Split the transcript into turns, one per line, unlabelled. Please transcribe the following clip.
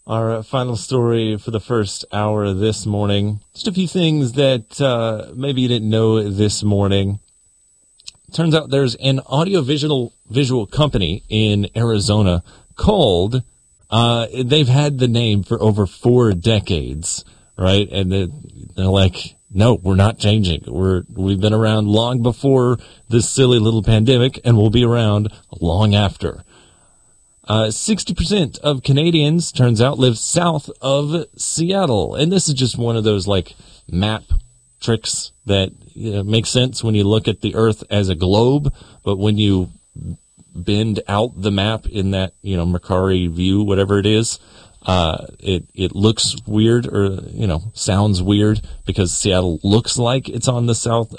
Our final story for the first hour this morning. Just a few things that maybe you didn't know this morning. Turns out there's an visual company in Arizona called, they've had the name for over 4 decades, right? And they're like, no, we're not changing. We've been around long before this silly little pandemic, and we'll be around long after. 60% of Canadians, turns out, live south of Seattle. And this is just one of those, like, map tricks that make sense when you look at the Earth as a globe. But when you bend out the map in that, Mercari view, whatever it is, it looks weird or, sounds weird because Seattle looks like it's on the south